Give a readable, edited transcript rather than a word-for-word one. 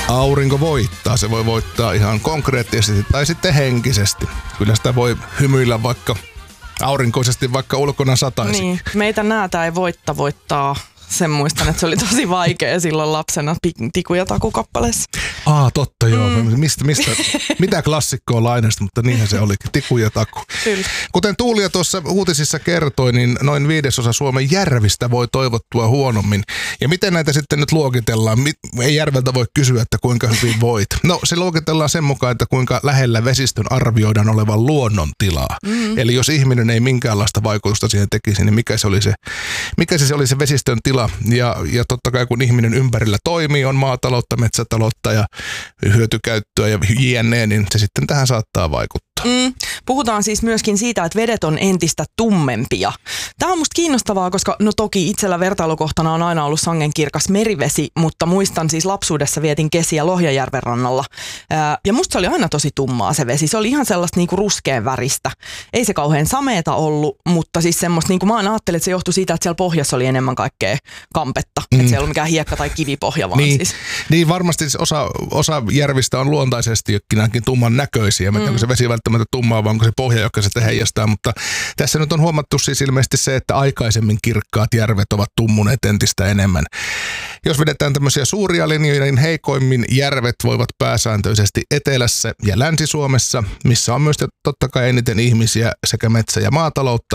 Aurinko voittaa. Se voi voittaa ihan konkreettisesti tai sitten henkisesti. Kyllä sitä voi hymyillä vaikka aurinkoisesti, vaikka ulkona sataisi. Niin, meitä näätä ei voittaa. Sen muistan, että se oli tosi vaikea silloin lapsena Tiku ja Taku -kappaleessa. Totta joo. Mitä klassikkoa lainasta, mutta niinhän se olikin. Tiku ja Taku. Kyllä. Kuten Tuulia tuossa uutisissa kertoi, niin noin 1/5 Suomen järvistä voi toivottua huonommin. Ja miten näitä sitten nyt luokitellaan? Ei järveltä voi kysyä, että kuinka hyvin voit. No se luokitellaan sen mukaan, että kuinka lähellä vesistön arvioidaan olevan luonnontilaa. Eli jos ihminen ei minkäänlaista vaikutusta siihen tekisi, niin mikä se oli se vesistön tila? Ja totta kai kun ihminen ympärillä toimii, on maataloutta, metsätaloutta ja hyötykäyttöä ja jne, niin se sitten tähän saattaa vaikuttaa. Puhutaan siis myöskin siitä, että vedet on entistä tummempia. Tämä on musta kiinnostavaa, koska no toki itsellä vertailukohtana on aina ollut sangenkirkas merivesi, mutta muistan siis lapsuudessa vietin kesiä Lohjajärven rannalla. Ja musta se oli aina tosi tummaa se vesi. Se oli ihan sellaista niinku ruskean väristä. Ei se kauhean sameeta ollut, mutta siis semmoista, niin kuin mä aina ajattelin, että se johtui siitä, että siellä pohjassa oli enemmän kaikkea kampetta. Että siellä ei ollut mikään hiekka tai kivipohja vaan niin, siis. Niin varmasti osa järvistä on luontaisesti jokin tumman näköisiä. Mä onko se vesi välttämättä tummaa, vai onko se pohja, joka sitä heijastaa. Mutta tässä nyt on huomattu siis ilmeisesti se, että aikaisemmin kirkkaat järvet ovat tummuneet entistä enemmän. Jos vedetään tämmöisiä suuria linjoja, niin heikoimmin järvet voivat pääsääntöisesti Etelässä ja Länsi-Suomessa, missä on myös totta kai eniten ihmisiä sekä metsä- ja maataloutta.